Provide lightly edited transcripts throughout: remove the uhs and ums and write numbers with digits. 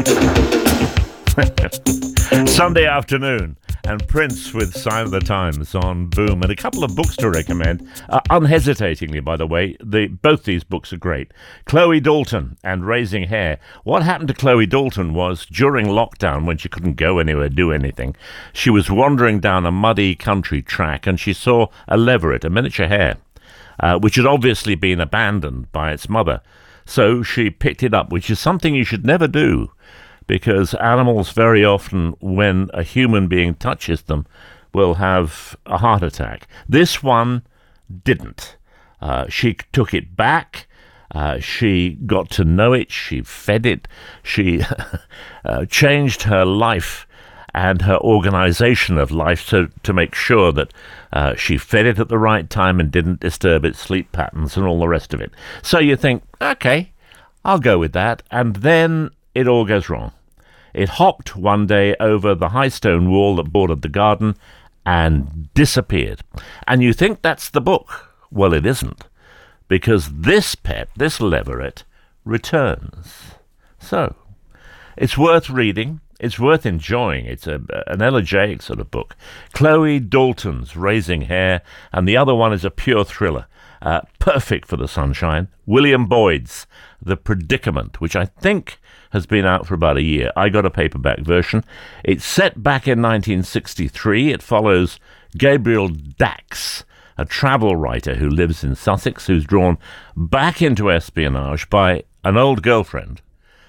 Sunday afternoon, and Prince with Sign of the Times on Boom, and a couple of books to recommend, unhesitatingly, by the way. Both these books are great. Chloe Dalton and Raising Hair. What happened to Chloe Dalton was, during lockdown, when she couldn't go anywhere, do anything, she was wandering down a muddy country track, and she saw a leveret, a miniature hare, which had obviously been abandoned by its mother. So she picked it up, which is something you should never do, because animals very often, when a human being touches them, will have a heart attack. This one didn't. She took it back. She got to know it. She fed it. She changed her life and her organization of life to make sure that she fed it at the right time and didn't disturb its sleep patterns and all the rest of it. So you think, okay, I'll go with that. And then it all goes wrong. It hopped one day over the high stone wall that bordered the garden and disappeared. And you think that's the book. Well, it isn't, because this pet, this leveret, returns. So, it's worth reading. It's worth enjoying. It's an elegiac sort of book. Chloe Dalton's Raising Hair, and the other one is a pure thriller. Perfect for the sunshine. William Boyd's The Predicament, which I think has been out for about a year. I got a paperback version. It's set back in 1963. It follows Gabriel Dax, a travel writer who lives in Sussex, who's drawn back into espionage by an old girlfriend,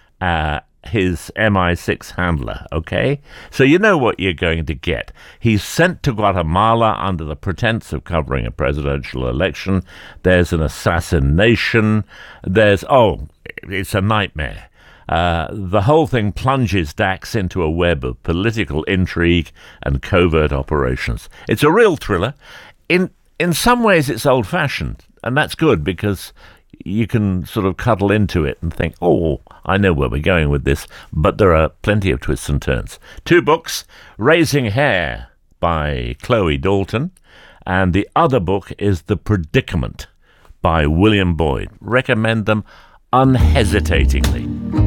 his MI6 handler, okay? So you know what you're going to get. He's sent to Guatemala under the pretense of covering a presidential election. There's an assassination. It's a nightmare. The whole thing plunges Dax into a web of political intrigue and covert operations. It's a real thriller. In some ways, it's old-fashioned, and that's good, because you can sort of cuddle into it and think, oh, I know where we're going with this, but there are plenty of twists and turns. 2 books, Raising Hair by Chloe Dalton, and the other book is The Predicament by William Boyd. Recommend them unhesitatingly.